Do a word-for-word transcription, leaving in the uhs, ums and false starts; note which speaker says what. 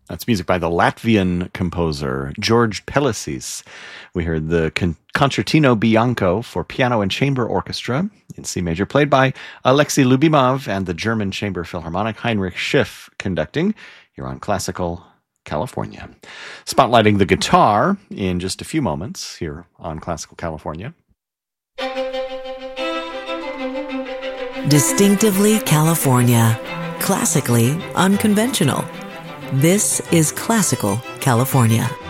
Speaker 1: That's music by the Latvian composer George Pelesis. We heard the Con- Concertino Bianco for piano and chamber orchestra in C major, played by Alexei Lubimov and the German Chamber Philharmonic Heinrich Schiff conducting here on Classical California. Spotlighting the guitar in just a few moments here on Classical California.
Speaker 2: Distinctively California, classically unconventional. This is Classical California.